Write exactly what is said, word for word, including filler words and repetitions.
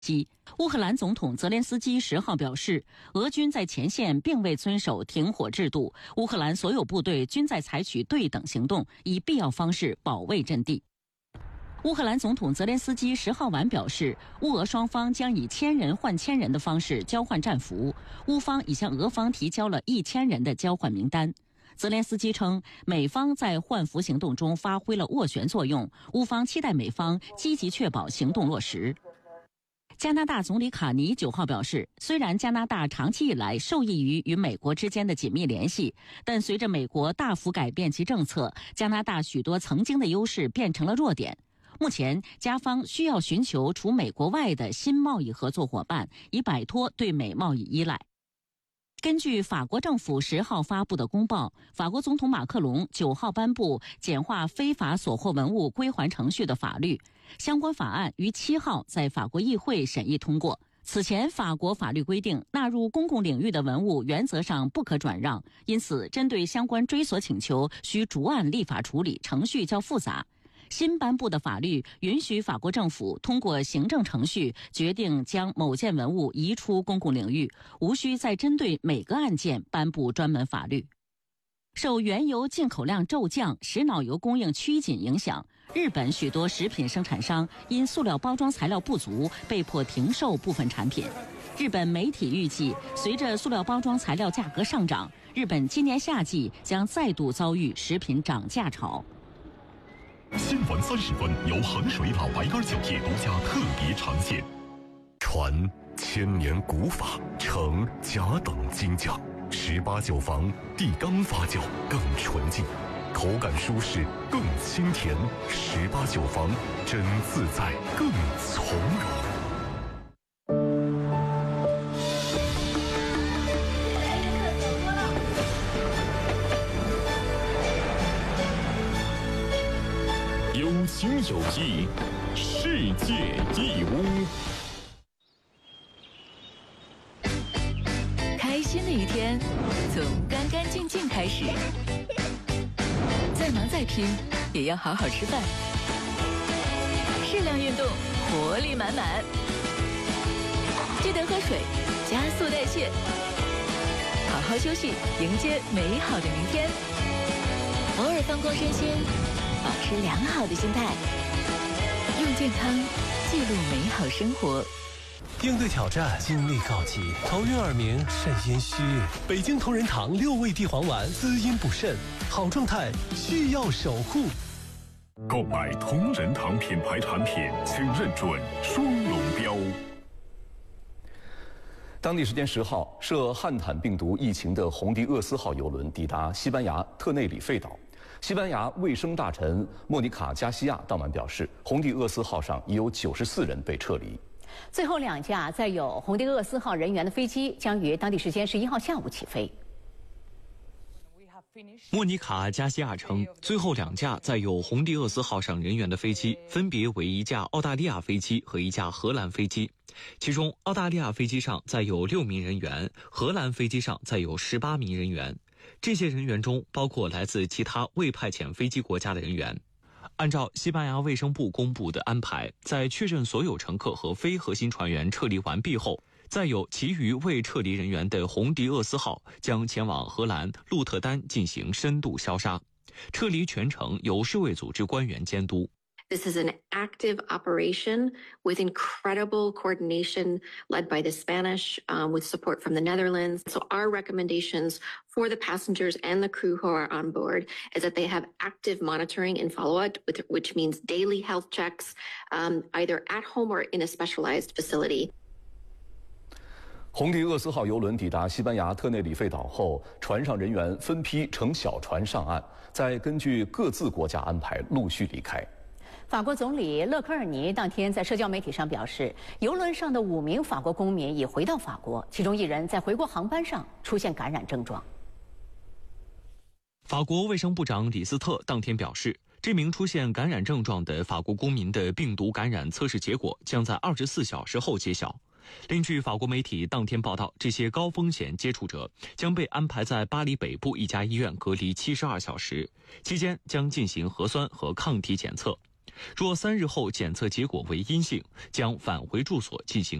乌克兰总统泽连斯基十号表示，俄军在前线并未遵守停火制度，乌克兰所有部队均在采取对等行动，以必要方式保卫阵地。乌克兰总统泽连斯基十号晚表示，乌俄双方将以千人换千人的方式交换战俘，乌方已向俄方提交了一千人的交换名单。泽连斯基称，美方在换俘行动中发挥了斡旋作用，乌方期待美方积极确保行动落实。加拿大总理卡尼九号表示，虽然加拿大长期以来受益于与美国之间的紧密联系，但随着美国大幅改变其政策，加拿大许多曾经的优势变成了弱点。目前，加方需要寻求除美国外的新贸易合作伙伴，以摆脱对美贸易依赖。根据法国政府十号发布的公报，法国总统马克龙九号颁布简化非法所获文物归还程序的法律，相关法案于七号在法国议会审议通过。此前，法国法律规定，纳入公共领域的文物原则上不可转让，因此针对相关追索请求需逐案立法处理，程序较复杂。新颁布的法律允许法国政府通过行政程序决定将某件文物移出公共领域，无需再针对每个案件颁布专门法律。受原油进口量骤降、石脑油供应趋紧影响，日本许多食品生产商因塑料包装材料不足，被迫停售部分产品。日本媒体预计，随着塑料包装材料价格上涨，日本今年夏季将再度遭遇食品涨价潮。 新闻三十分由衡水老白干酒业独家特别呈现。传千年古法，承甲等精匠，十八酒房地缸发酵更纯净，口感舒适更清甜，十八酒房真自在更从容。有情有义，世界义乌。 开心的一天从干干净净开始，再忙再拼也要好好吃饭，适量运动，活力满满。记得喝水，加速代谢，好好休息，迎接美好的明天。偶尔放光身心，保持良好的心态，用健康记录美好生活。 应对挑战，精力告急，头晕耳鸣，肾阴虚。北京同仁堂六味地黄丸，滋阴补肾，好状态需要守护。 购买同仁堂品牌产品，请认准双龙标。 当地时间十号，涉汉坦病毒疫情的红迪厄斯号邮轮抵达西班牙特内里费岛。西班牙卫生大臣莫妮卡·加西亚当晚表示，红迪厄斯号上已有九十四人被撤离。 最后两架载有红迪厄斯号人员的飞机将于当地时间十一号下午起飞。 莫妮卡·加西亚称，最后两架载有红迪厄斯号上人员的飞机分别为一架澳大利亚飞机和一架荷兰飞机，其中澳大利亚飞机上载有六名人员，荷兰飞机上载有十八名人员。这些人员中包括来自其他未派遣飞机国家的人员。按照西班牙卫生部公布的安排，在确认所有乘客和非核心船员撤离完毕后，载有其余未撤离人员的红迪厄斯号将前往荷兰鹿特丹进行深度消杀，撤离全程由世卫组织官员监督。 This is an active operation with incredible coordination led by the Spanish, um, with support from the Netherlands. So our recommendations for the passengers and the crew who are on board is that they have active monitoring and follow-up, which means daily health checks, um, either at home or in a specialized facility. 红迪厄斯号邮轮抵达西班牙特内里费岛后，船上人员分批乘小船上岸，再根据各自国家安排陆续离开。 法国总理勒科尔尼当天在社交媒体上表示，邮轮上的五名法国公民已回到法国，其中一人在回国航班上出现感染症状。 法国卫生部长李斯特当天表示，这名出现感染症状的法国公民的病毒感染测试结果将在二十四小时后揭晓。另据法国媒体当天报道，这些高风险接触者将被安排在巴黎北部一家医院隔离七十二小时，期间将进行核酸和抗体检测。 若三日后检测结果为阴性，将返回住所进行